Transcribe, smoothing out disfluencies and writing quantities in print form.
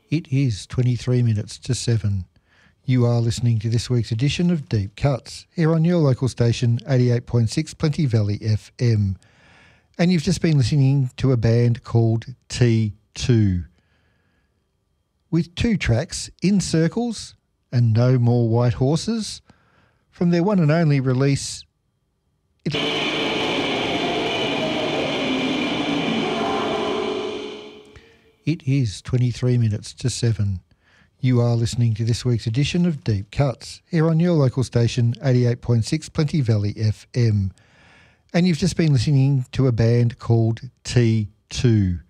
It is 23 minutes to 7. You are listening to this week's edition of Deep Cuts here on your local station 88.6 Plenty Valley FM. And you've just been listening to a band called T2 with two tracks, In Circles and No More White Horses, from their one and only release. It is 23 minutes to 7. You are listening to this week's edition of Deep Cuts here on your local station 88.6 Plenty Valley FM. And you've just been listening to a band called T2